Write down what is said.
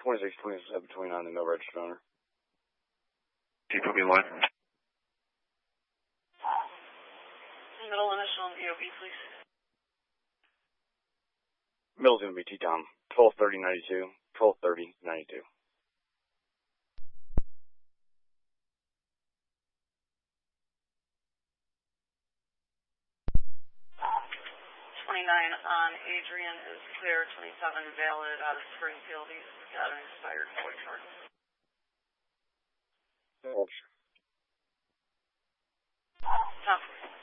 26, 27, 29, and no registered owner. Can you put me in line? Middle initial and EOB, please. Middle's going to be T-Tom. 123092. 123092. On Adrian is clear, 27 valid out of Springfield. He's got an expired void card. Oh. Tom.